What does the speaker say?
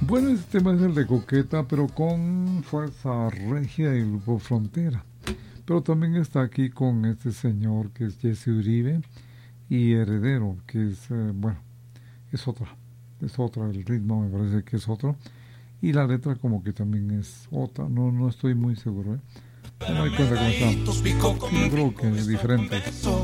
Bueno, este tema es el de Coqueta, pero con Fuerza Regia y Grupo Frontera. Pero también está aquí con este señor que es Jesse Uribe y Heredero, que es, bueno, es otra, el ritmo me parece que es otro. Y la letra como que también es otra, no estoy muy seguro, ¿eh? No me doy cuenta cómo está. Sí, yo creo que es diferente.